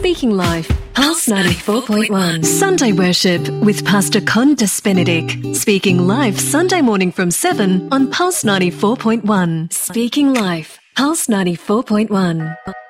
Speaking Life, Pulse 94.1. Sunday Worship with Pastor Condas Benedict. Speaking Life, Sunday morning from 7 on Pulse 94.1. Speaking Life, Pulse 94.1.